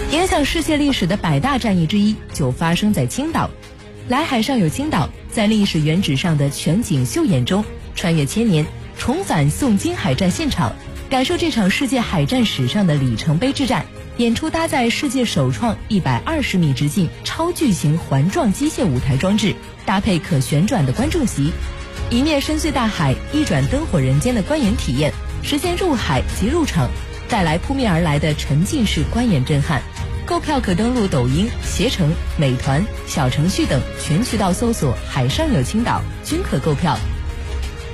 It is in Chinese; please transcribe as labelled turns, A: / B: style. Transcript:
A: 影响世界历史的100大战役之一就发生在青岛。来海上有青岛，在历史原址上的全景秀眼中，穿越千年，重返宋金海战现场，感受这场世界海战史上的里程碑之战。演出搭载世界首创120米直径超巨型环状机械舞台装置，搭配可旋转的观众席，一面深邃大海，一转灯火人间的观演体验，实现入海即入场，带来扑面而来的沉浸式观演震撼。购票可登录抖音、携程、美团、小程序等全渠道搜索“海上有青岛”，均可购票。